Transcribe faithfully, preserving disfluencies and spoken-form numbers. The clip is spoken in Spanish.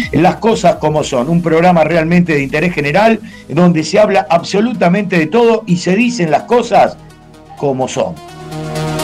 Las cosas como son, un programa realmente de interés general, donde se habla absolutamente de todo y se dicen las cosas como son.